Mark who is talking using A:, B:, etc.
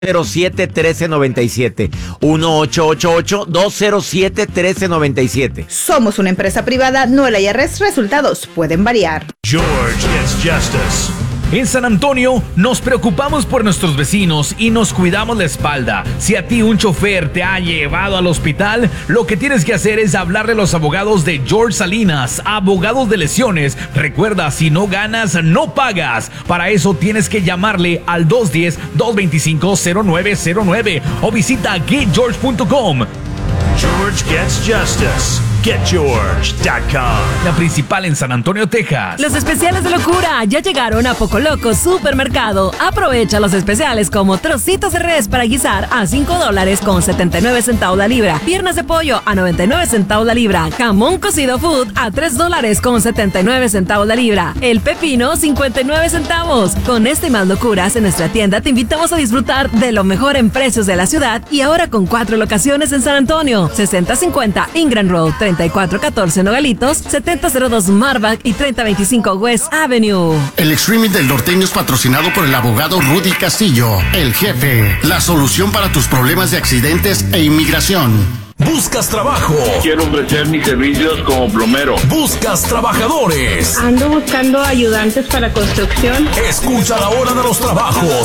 A: 207-1397. 1-888-207-1397.
B: Somos una empresa privada, no el IRS. Resultados pueden variar.
C: George gets justice.
D: En San Antonio nos preocupamos por nuestros vecinos y nos cuidamos la espalda. Si a ti un chofer te ha llevado al hospital, lo que tienes que hacer es hablarle a los abogados de George Salinas, abogados de lesiones. Recuerda, si no ganas, no pagas. Para eso tienes que llamarle al 210-225-0909 o visita getgeorge.com.
C: George gets justice. GetGeorge.com.
D: La principal en San Antonio, Texas.
E: Los especiales de locura ya llegaron a Poco Loco Supermercado. Aprovecha los especiales como trocitos de res para guisar a $5 con 79 centavos la libra, piernas de pollo a 99 centavos la libra, jamón cocido food a $3 con 79 centavos la libra, el pepino 59 centavos. Con este y más locuras en nuestra tienda te invitamos a disfrutar de lo mejor en precios de la ciudad y ahora con 4 locaciones en San Antonio: 6050 Ingram Road, 3414 Nogalitos, 7002 Marvac y 3025 West Avenue.
F: El streaming del norteño es patrocinado por el abogado Rudy Castillo, el jefe. La solución para tus problemas de accidentes e inmigración.
G: ¿Buscas trabajo?
H: Quiero ofrecer mis servicios como plomero.
G: ¿Buscas trabajadores?
I: Ando buscando ayudantes para construcción.
G: Escucha la hora de los trabajos